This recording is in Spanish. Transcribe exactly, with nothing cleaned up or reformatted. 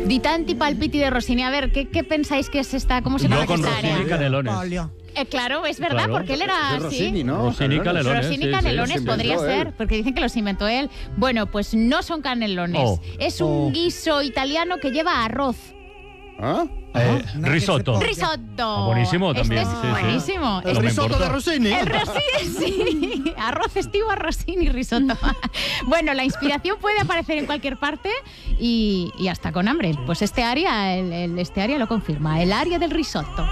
Di tanti palpiti de Rossini. A ver, ¿qué, qué pensáis que es esta? ¿Cómo se llama No con esta Rossini área? Canelones. Eh, claro, es verdad, Claro. porque él era De así. Rossini, ¿no? Rossini Canelones. Rossini sí, Canelones sí. Los podría inventó ser, él. porque dicen que los inventó él. Bueno, pues no son canelones. Oh. Es un guiso italiano que lleva arroz. ¿Ah? Eh, Nada que risotto. se Risotto. Ah, buenísimo también, Este es sí, sí. buenísimo. No El me risotto importa. de Rossini. El Rossini, sí. Arroz estivo a Rossini risotto. Bueno, la inspiración puede aparecer en cualquier parte y, y hasta con hambre. Pues este área, el, el- este área lo confirma. El área del risotto.